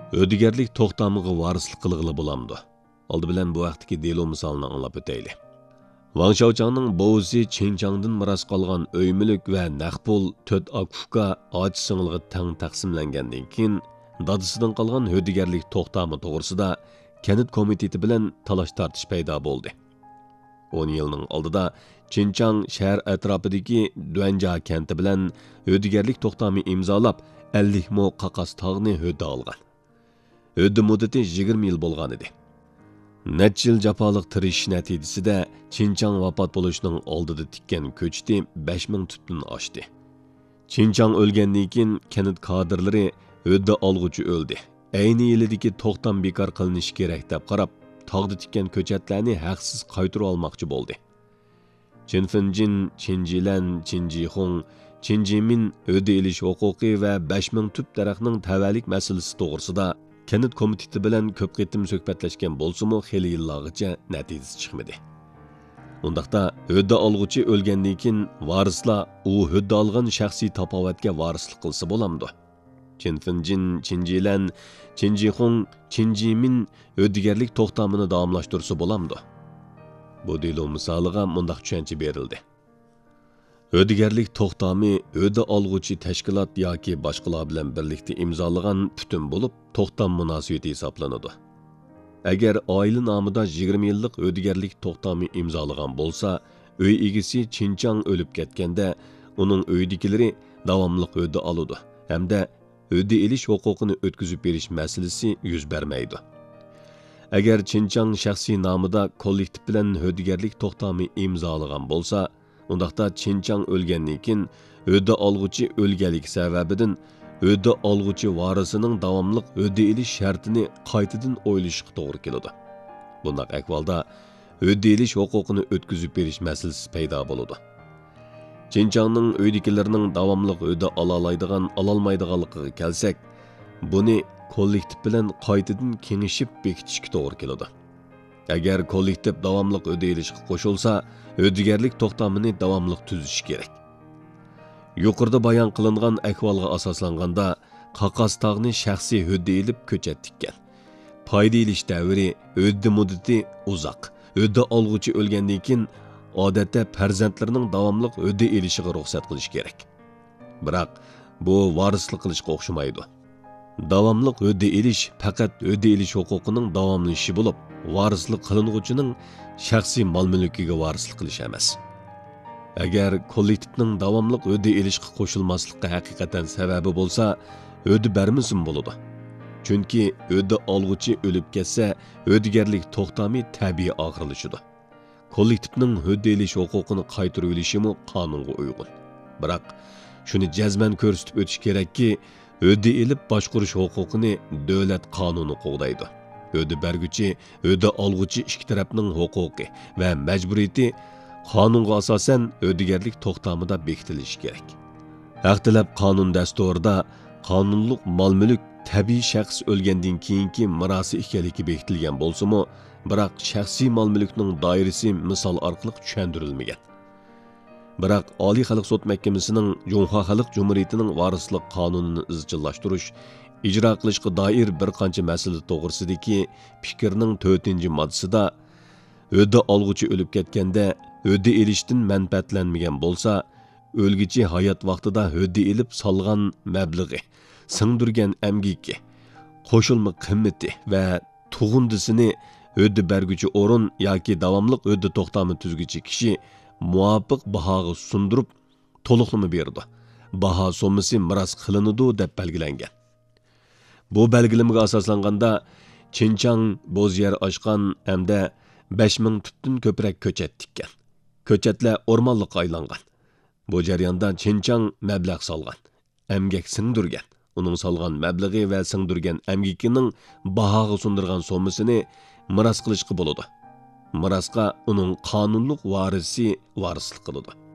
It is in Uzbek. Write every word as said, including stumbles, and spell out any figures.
Ödügerlik to'xtamiga varislik qilg'ili bo'lamdi. Oldi bilan bu vaqtdagi delo misolini anglab o'taylik. Wang Xiaochangning bo'g'zi Qinchangdan miros qolgan uy mulk va naqd pul to'rt akufga och singilga tang taqsimlangandan keyin dadasidan qolgan ödügerlik to'xtami to'g'risida kanit komiteti bilan talash tortish paydo bo'ldi. o'n yilning oldida Qinchang shahar atrofidagi Duanja kenti bilan ödügerlik to'xtami imzolab ellik mo qaqas tog'ni hödda olgan. Hödda muddati yigirma yil bo'lgan edi. Necha yil jafoliq tirishish natijasida Qinchang vafot bo'lishining oldida tikkan ko'chti besh ming tutdan oshdi. Qinchang o'lgandan keyin kanit kadrlari hödda olg'uchi o'ldi. Ayni yilidagi to'xtam bekor qilinishi kerak deb qarab, tog'da tikkan ko'chatlarni haqsiz qaytarib olmoqchi bo'ldi. Qinfinjin, Qinjilan, Qinjixong, Qinjimin hödda elish huquqi va besh ming tut daraxtning tavallik masalasi to'g'risida kanit komiteti bilan ko'p qitim suhbatlashgan bo'lsa-mu, xeyli yillargacha natijasi chiqmadi. Undaqda hödda olg'uchi o'lgandan keyin varislar u hödda olgan shaxsiy tapovatga varislik qilsa bo'lamdi. Qinfinjin, Qinjilan, Qinjixong, Qinjimin höddigarlik to'xtamini davomlashtirsa bo'lamdi. Bu delo misoliga mundaq tushuncha berildi. Ödügerlik to'xtami ödü olg'uchi tashkilot yoki boshqalar bilan birlikda imzolagan butun bo'lib, to'xtam munosabati hisoblanadi. Agar oila nomida yigirma yillik ödügerlik to'xtami imzolagan bo'lsa, uy egasi Qinchang o'lib ketganda, uning uydagilari davomli ödü oladi hamda ödü elish huquqini o'tkazib berish masalasi yuz bermaydi. Agar Qinchang shaxsiy nomida kollektiv bilan ödügerlik to'xtami imzolagan bo'lsa, undaqda Qinchang o'lgandan keyin ödü olg'uchi o'lganlik sababidan ödü olg'uchi varisining davomli ödü elish shartini qaytadan o'ylashga to'g'ri keladi. Bundaq ahvolda ödü elish huquqini o'tkazib berish masalasi paydo bo'ladi. Qinchangning uydagilarining davomli ödü ola oladigan, ola olmaydiganligiga kelsak, buni kollektiv bilan qaytadan kengishib bekitishga to'g'ri keladi. Agar kollektiv davomli ödü elishga qo'shilsa, ödügerlik to'xtamini davomli tuzish kerak. Yuqorida bayon qilingan ahvolga asoslanganda qaqas tog'ni shaxsiy hödda elib ko'chat tikkan. Foyda elish davri öddi muddati uzoq. Ödda olg'uchi o'lgandan keyin odatda farzandlarining davomli ödda elishiga ruxsat qilish kerak. Biroq bu varislik qilishga o'xshamaydi. Davomli ödda elish faqat ödda elish huquqining davomlashishi bo'lib, varislik qilinuvchining shaxsiy mol-mulkiga varislik qilish emas. Agar kollektivning davomli ödü elishga qo'shilmaslikka haqiqatan sababi bo'lsa, ödü bermasin bo'ladi. Chunki ödü olg'uchi o'lib ketsa, ödügerlik to'xtami tabiiy oxirlashadi. Kollektivning ödü elish huquqini qaytarib olishi-mu qonunga uyg'un. Biroq shuni jazman ko'rsatib o'tish kerakki, ödü elib boshqarish huquqini davlat qonuni qo'g'daydi. Ödü berguchi, ödü olg'uchi ikki tarafning huquqi va majburiyati qonunga asosan ödügerlik to'xtamida bekitilishi kerak. Haqtilab qonun dasturida qonunliq mol-mulk tabiiy shaxs o'lgandan keyingi mirosi ekanligi bekitilgan bo'lsa-mu, biroq shaxsiy mol-mulkning doirasi misol orqali tushuntirilmagan. Biroq Oliy xalq sud mahkamasining Junxo xalq jumhuriyatining varislik qonunini izchillashtirish, ijro qilishga doir bir qancha masala to'g'risidagi fikrning to'rtinchi moddasida ödü olg'uchi o'lib ketganda ödü elishdan manfaatlanmagan bo'lsa, o'lgichi hayot vaqtida ödü elib solgan mablag'i, singdirgan amgiki, qo'shilma qimmati va tug'undisini ödü berguchi o'rin yoki davomli ödü to'xtami tuzguchi kishi muvofiq bahoga sundirib to'liqlama berdi. Baho so'masi miros qilinadi deb belgilangan. Bu belgilamaga asoslanganda Qinchang bo'z yer ochgan hamda besh ming tutdan ko'proq ko'chat tikkan. Ko'chatlar o'rmonliqqa aylangan. Bu jarayonda Qinchang mablag' solgan, amgak singdirgan. Uning solgan mablag'i va singdirgan amgikining bahoga sundirgan so'masini miros qilishga bo'ladi. Mirosga uning qonunliq varisi varislik qiladi.